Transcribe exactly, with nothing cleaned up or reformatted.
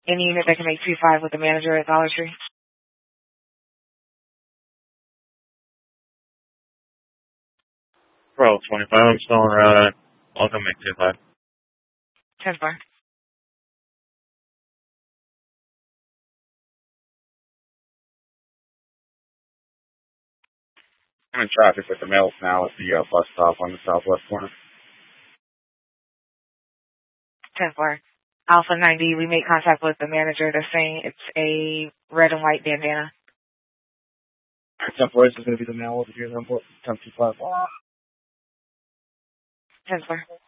Any unit that can make two five with the manager at Dollar Tree. twelve twenty-five, I'm still on route. I'll come make two five. ten four. I'm in traffic with the mail now at the uh, bus stop on the southwest corner. ten four. Alpha ninety, we made contact with the manager. They're saying it's a red and white bandana. ten four, this is going to be the mail over here. ten two five. ten four.